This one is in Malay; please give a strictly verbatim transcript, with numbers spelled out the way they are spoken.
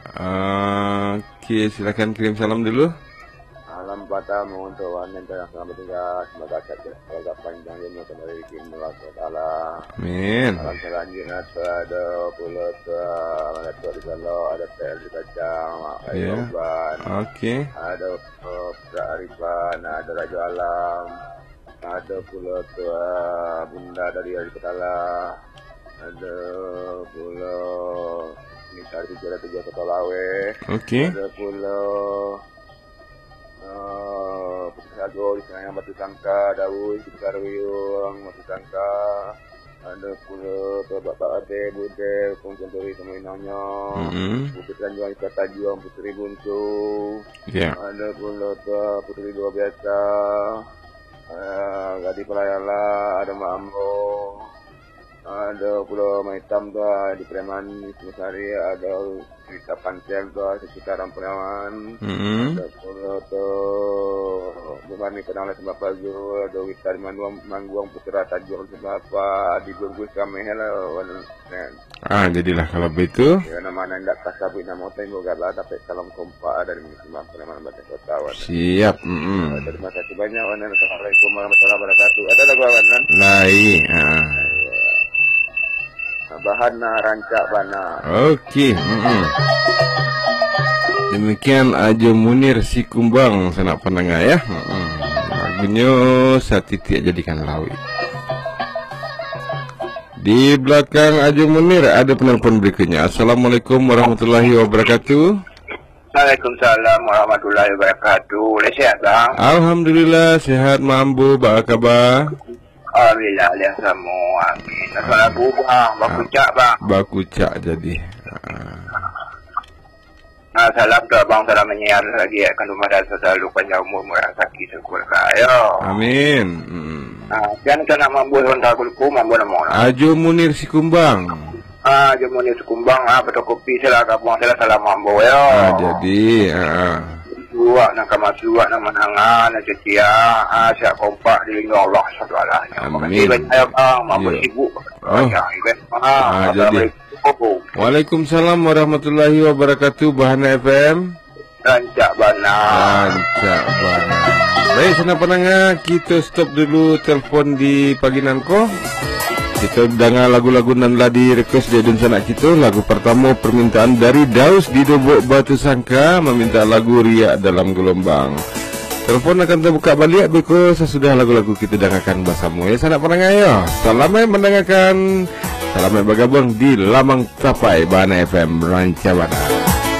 Uh, Okey, silakan kirim salam dulu. Salam patamu untuk wanita yang selamat tinggal. Semoga keluarga panjang ilmu kembali di Allah Taala. Amin. Salam selanjutnya ada pulau ada tua di Solo, ada tel di Kacang, ada Ya. Uban, Okey. ada Putra Arifan, ada Raja Alam, ada pulau tua Bunda dari Ari Petala, ada pulau Nisa di Jalan Tujuh Kota Lawe, Okey. ada pulau Uh, Putri Sago di Senayan Batu Sangka, Daun, Putri Karuyung, Batu Sangka, ada pula Bapak Ade, Bude, Pungkenturi, semua inangnya, Mm-hmm. Putri Tanjuan, Kata Juang, Putri Buntu, Ya. ada pula Putri Dua Biasa, uh, Gadi Pelayala, ada Mak Ambo, ada pula Maitam tu di Preman, Mesari, ada Cerita Pancel tu sekitaran Preman, Mm-hmm. ada pula tu Bumani Penang Sebab Pazu, ada Witar Manuang Mangguang Putra Tajur Sebab apa, di Gunggus kami lah. Ah, jadilah kalau begitu. Ya, nama anda kasabi nama otai moga lah, tapi salam kompak dari Muslim Preman Batik Kota. Siap. Mm-hmm. Terima kasih banyak. Assalamualaikum warahmatullahi wabarakatuh. Ada lagu awan kan? Lai. Ah. Bahan rancak bana. Okey. Mm-hmm. Demikian Ajo Munir si Kumbang saya nak pendengar ya. Mm-hmm. Lagunya Satitik Jadikan Lawi. Di belakang Ajo Munir ada penelpon berikutnya. Assalamualaikum warahmatullahi wabarakatuh. Waalaikumsalam warahmatullahi wabarakatuh. Boleh sihat bang? Alhamdulillah sihat mampu. Apa khabar? Alhamdulillah lihat semua. Amin. Asal lagu bang, baku cak bang. Baku cak jadi. Nah, salam tu abang, salam menyiar lagi akan rumah dan selalu panjang umur murah sakit syukur kaya. Amin. Hmm. Nah, kan kena mampu honda kulku mampu nama. Ajo Munir si Kumbang. Ah, jemuni sekumbang ah fotokopi saya kabung saya salam mampu ya. Ah, jadi ah. Dua nak kemasuk nak menangan nak cecia ah siap kompak di lindung Allah subhanahu wa taala. Amin. Banyak bang, mampu Ya. sibuk. Oh. Ya, event. Ah, jadi. Waalaikumsalam warahmatullahi wabarakatuh. Bahana F M. Rancak bana. Rancak bana. Baik, sana pendengar, kita stop dulu telefon di pagi nanko. Kita dengar lagu-lagu nan lah di request jadi sanak kita. Lagu pertama permintaan dari Daus di Dobok Batu Sangka meminta lagu Riak Dalam Gelombang. Telefon akan terbuka balik because sesudah lagu-lagu kita dengarkan bersama ya sanak pendengar ya. Selamat mendengarkan. Selamat bergabung di Lamang Tapai Bahana F M Rancak Bana.